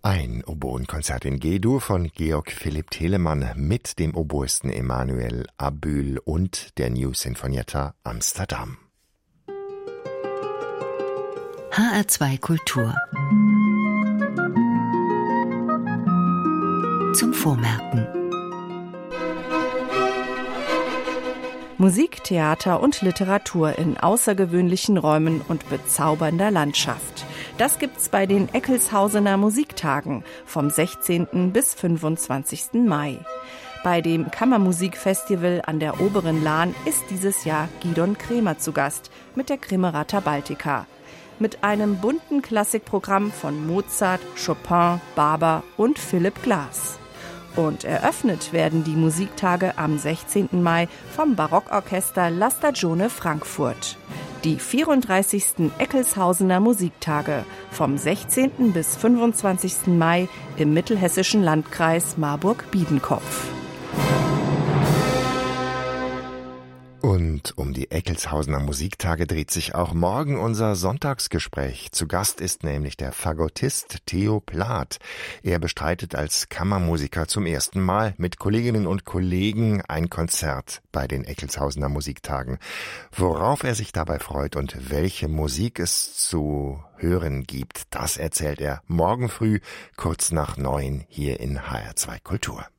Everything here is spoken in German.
Ein Oboenkonzert in G-Dur von Georg Philipp Telemann mit dem Oboisten Emanuel Abühl und der New Sinfonietta Amsterdam. HR2 Kultur zum Vormerken. Musik, Theater und Literatur in außergewöhnlichen Räumen und bezaubernder Landschaft. Das gibt's bei den Eckelshausener Musiktagen vom 16. bis 25. Mai. Bei dem Kammermusikfestival an der Oberen Lahn ist dieses Jahr Gidon Kremer zu Gast mit der Kremerata Baltica. Mit einem bunten Klassikprogramm von Mozart, Chopin, Barber und Philipp Glass. Und eröffnet werden die Musiktage am 16. Mai vom Barockorchester La Stagione Frankfurt. Die 34. Eckelshausener Musiktage vom 16. bis 25. Mai im mittelhessischen Landkreis Marburg-Biedenkopf. Und um die Eckelshausener Musiktage dreht sich auch morgen unser Sonntagsgespräch. Zu Gast ist nämlich der Fagottist Theo Plath. Er bestreitet als Kammermusiker zum ersten Mal mit Kolleginnen und Kollegen ein Konzert bei den Eckelshausener Musiktagen. Worauf er sich dabei freut und welche Musik es zu hören gibt, das erzählt er morgen früh kurz nach 9 hier in HR2 Kultur.